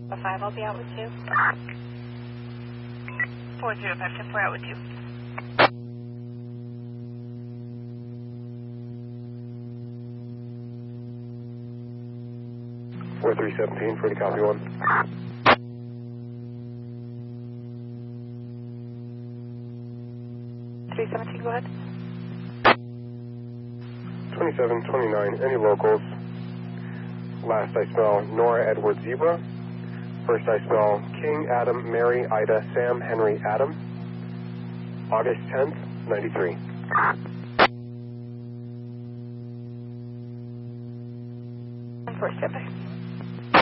5, I'll be out with 2. 4054 out with 2. Four 317 for the copy 1. 317, go ahead. 2729, any locals? Last I smell Nora Edward Zebra. First I smell King Adam Mary Ida Sam Henry Adam. August 10th, 93. First, step back.